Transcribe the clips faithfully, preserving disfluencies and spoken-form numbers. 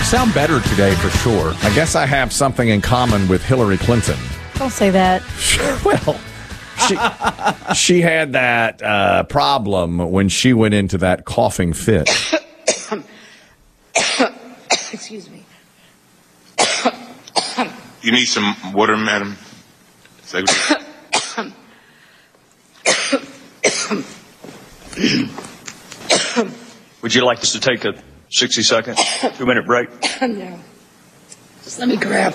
sound better today for sure. I guess I have something in common with Hillary Clinton. Don't say that. Well, she, she had that uh, problem when she went into that coughing fit. Excuse me. You need some water, madam? Secretary? Would you like us to take a sixty second, two minute break? No. Just let me grab.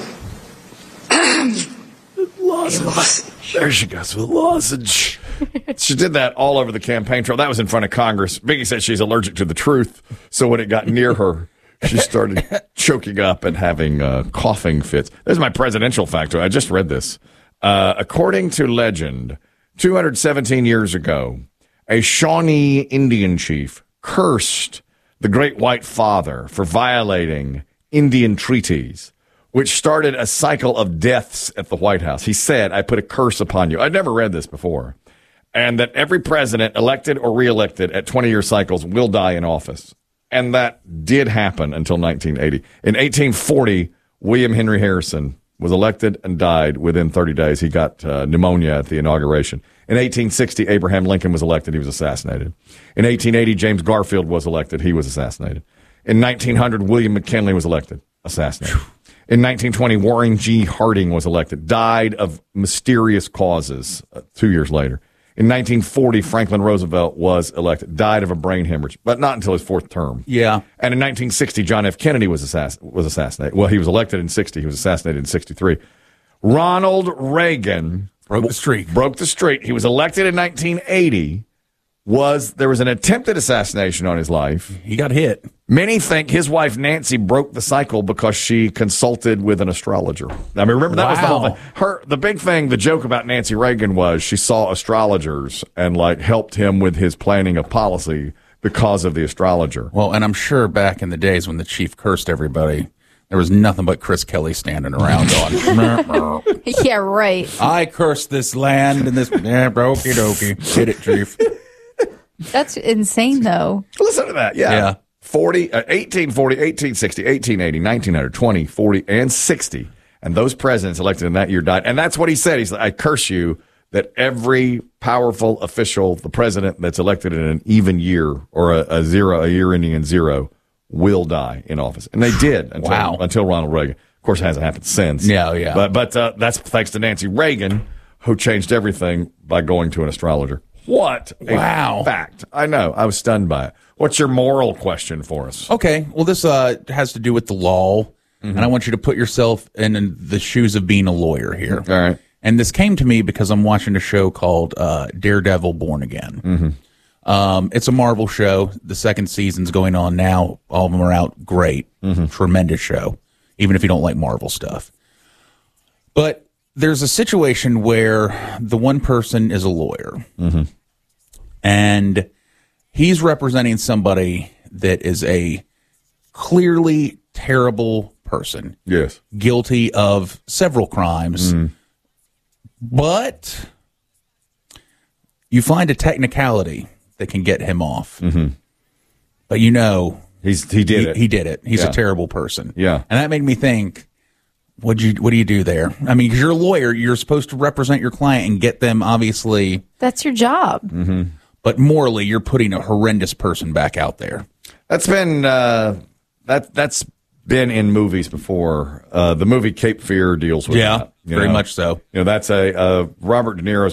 Lozenge. There she goes with lozenge. She did that all over the campaign trail. That was in front of Congress. Biggie said she's allergic to the truth, so when it got near her, she started choking up and having uh, coughing fits. There's my presidential factoid. I just read this. Uh, according to legend, two hundred seventeen years ago, a Shawnee Indian chief cursed the Great White Father for violating Indian treaties, which started a cycle of deaths at the White House. He said, I put a curse upon you. I'd never read this before. And that every president, elected or reelected at twenty-year cycles, will die in office. And that did happen until nineteen eighty. In eighteen forty, William Henry Harrison was elected and died within thirty days. He got uh, pneumonia at the inauguration. In eighteen sixty, Abraham Lincoln was elected. He was assassinated. In eighteen eighty, James Garfield was elected. He was assassinated. In nineteen hundred, William McKinley was elected. Assassinated. In nineteen twenty, Warren G. Harding was elected. Died of mysterious causes uh, two years later. In nineteen forty, Franklin Roosevelt was elected. Died of a brain hemorrhage, but not until his fourth term. Yeah. And in nineteen sixty, John F. Kennedy was, assass- was assassinated. Well, he was elected in sixty. He was assassinated in sixty-three. Ronald Reagan broke the streak. Broke the streak. He was elected in nineteen eighty. Was there was an attempted assassination on his life. He got hit. Many think his wife Nancy broke the cycle because she consulted with an astrologer. I mean, remember that wow. was the whole thing. Her the big thing, the joke about Nancy Reagan was she saw astrologers and like helped him with his planning of policy because of the astrologer. Well, and I'm sure back in the days when the chief cursed everybody, there was nothing but Chris Kelly standing around on. Yeah, right. I cursed this land and this. Yeah, okie dokie. Hit it, chief. That's insane, though. Listen to that. Yeah. Yeah. forty, uh, eighteen forty, eighteen sixty, eighteen eighty, nineteen hundred, twenty, forty, and sixty. And those presidents elected in that year died. And that's what he said. He's like, I curse you that every powerful official, the president that's elected in an even year or a, a zero, a year ending in zero, will die in office. And they did until, wow. until Ronald Reagan. Of course, it hasn't happened since. Yeah, yeah. But, but uh, that's thanks to Nancy Reagan, who changed everything by going to an astrologer. What a wow. fact. I know. I was stunned by it. What's your moral question for us? Okay. Well, this uh, has to do with the law, mm-hmm. and I want you to put yourself in the shoes of being a lawyer here. All right. And this came to me because I'm watching a show called uh, Daredevil Born Again. Mm-hmm. Um, it's a Marvel show. The second season's going on now. All of them are out. Great. Mm-hmm. Tremendous show, even if you don't like Marvel stuff. But there's a situation where the one person is a lawyer, mm-hmm. and he's representing somebody that is a clearly terrible person. Yes. Guilty of several crimes. Mm. But you find a technicality that can get him off. Mm-hmm. But you know, He's he did he, it. he did it. He's Yeah. a terrible person. Yeah. And that made me think, what you what do you do there? I mean, 'cause you're a lawyer, you're supposed to represent your client and get them obviously, That's your job. Mm-hmm. but morally you're putting a horrendous person back out there. That's been uh, that that's been in movies before. Uh, the movie Cape Fear deals with Yeah, that. you very know. much so. You know, that's a uh, Robert De Niro's